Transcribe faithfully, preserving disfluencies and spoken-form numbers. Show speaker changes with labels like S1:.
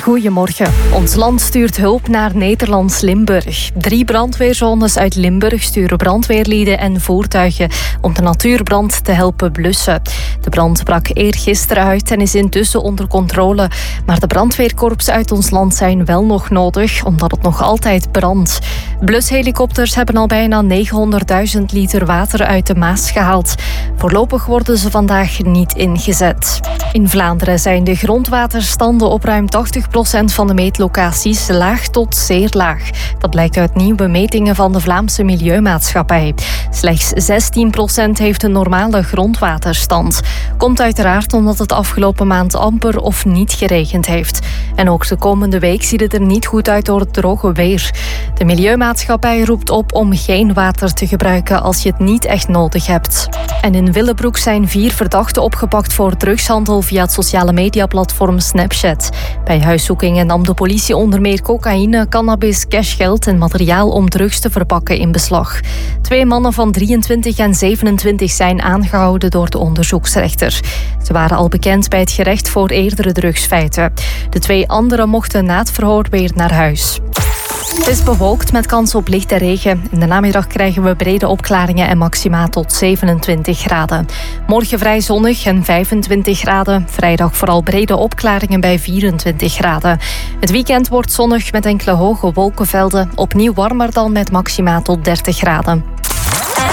S1: Goedemorgen. Ons land stuurt hulp naar Nederlands Limburg. Drie brandweerzones uit Limburg sturen brandweerlieden en voertuigen om de natuurbrand te helpen blussen. De brand brak eergisteren uit en is intussen onder controle. Maar de brandweerkorps uit ons land zijn wel nog nodig, omdat het nog altijd brandt. Blushelikopters hebben al bijna negenhonderdduizend liter water uit de Maas gehaald. Voorlopig worden ze vandaag niet ingezet. In Vlaanderen zijn de grondwaterstanden op ruim tachtig procent van de meetlocaties laag tot zeer laag. Dat blijkt uit nieuwe metingen van de Vlaamse Milieumaatschappij. Slechts zestien procent heeft een normale grondwaterstand. Komt uiteraard omdat het afgelopen maand amper of niet geregend heeft. En ook de komende week ziet het er niet goed uit door het droge weer. De Milieumaatschappij roept op om geen water te gebruiken als je het niet echt nodig hebt. En in Willebroek zijn vier verdachten opgepakt voor drugshandel via het sociale mediaplatform Snapchat. Bij huiszoekingen nam de politie onder meer cocaïne, cannabis, cashgeld en materiaal om drugs te verpakken in beslag. Twee mannen van drieëntwintig en zevenentwintig zijn aangehouden door de onderzoeksrechter. Ze waren al bekend bij het gerecht voor eerdere drugsfeiten. De twee anderen mochten na het verhoor weer naar huis. Het is bewolkt met kans op lichte regen. In de namiddag krijgen we brede opklaringen en maxima tot zevenentwintig graden. Morgen vrij zonnig en vijfentwintig graden. Vrijdag vooral brede opklaringen bij vierentwintig graden. Het weekend wordt zonnig met enkele hoge wolkenvelden. Opnieuw warmer dan met maxima tot dertig graden.